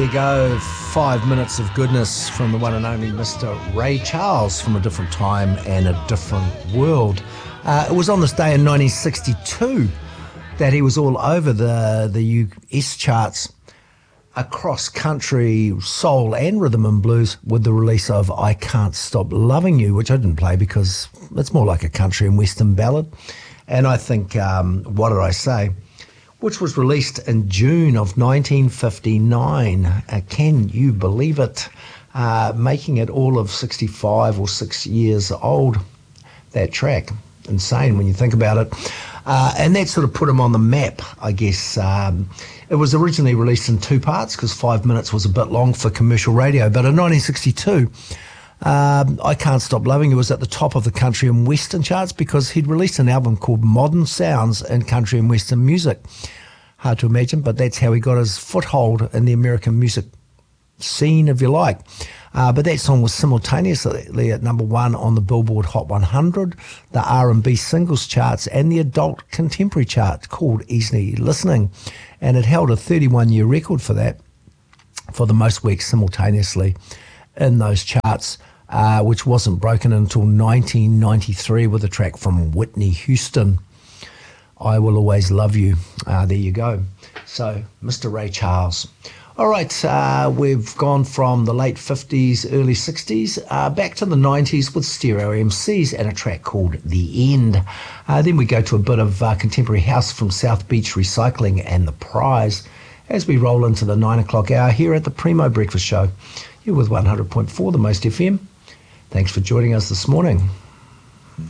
you go. 5 minutes of goodness from the one and only Mr. Ray Charles from a different time and a different world. It was on this day in 1962 that he was all over the US charts across country, soul and rhythm and blues with the release of I Can't Stop Loving You, which I didn't play because it's more like a country and western ballad. And I think, What Did I Say? Which was released in June of 1959. Can you believe it? Making it all of 65 or 6 years old, that track. Insane when you think about it. And that sort of put him on the map, I guess. It was originally released in 2 parts because 5 minutes was a bit long for commercial radio. But in 1962, I Can't Stop Loving You was at the top of the country and western charts because he'd released an album called Modern Sounds in Country and Western Music. Hard to imagine, but that's how he got his foothold in the American music scene, if you like. But that song was simultaneously at number 1 on the Billboard Hot 100, the R&B singles charts, and the adult contemporary chart called Easy Listening. And it held a 31-year record for that, for the most weeks simultaneously in those charts, which wasn't broken until 1993 with a track from Whitney Houston, I Will Always Love You. There you go. So, Mr. Ray Charles. All right, we've gone from the late 50s, early 60s, back to the 90s with Stereo MCs and a track called The End. Then we go to a bit of contemporary house from South Beach Recycling and The Prize as we roll into the 9 o'clock hour here at the Primo Breakfast Show. You're with 100.4 The Most FM. Thanks for joining us this morning.